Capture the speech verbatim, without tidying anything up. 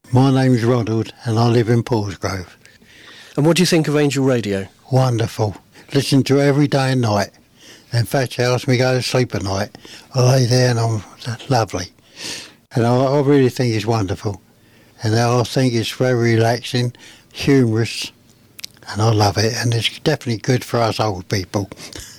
My name's Ronald and I live in Paulsgrove. And what do you think of Angel Radio? Wonderful. Listen to it every day and night. In fact, it helps me go to sleep at night. I lay there and I'm lovely. And I, I really think it's wonderful. And I think it's very relaxing, humorous, and I love it. And it's definitely good for us old people.